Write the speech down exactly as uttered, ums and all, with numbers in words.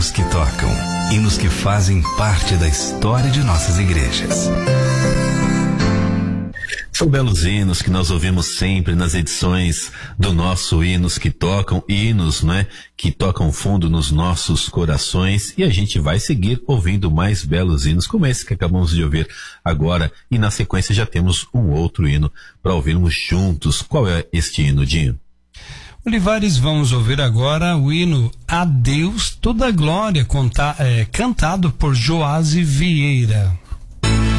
hinos que tocam, hinos que fazem parte da história de nossas igrejas. São belos hinos que nós ouvimos sempre nas edições do nosso Hinos que Tocam, hinos, né, que tocam fundo nos nossos corações, e a gente vai seguir ouvindo mais belos hinos como esse que acabamos de ouvir agora, e na sequência já temos um outro hino para ouvirmos juntos. Qual é este hino, Dinho? Olivares, vamos ouvir agora o hino A Deus Toda a Glória, conta, é, cantado por Joásio Vieira.